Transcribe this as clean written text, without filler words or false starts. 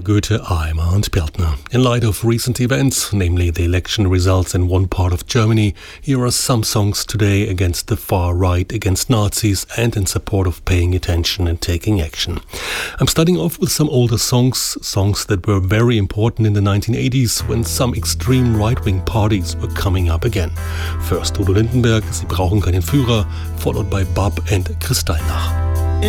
Goethe, Eimer and Peltner. In light of recent events, namely the election results in one part of Germany, here are some songs today against the far right, against Nazis, and in support of paying attention and taking action. I'm starting off with some older songs that were very important in the 1980s when some extreme right-wing parties were coming up again. First Udo Lindenberg, Sie brauchen keinen Führer, followed by Bab and Kristallnach.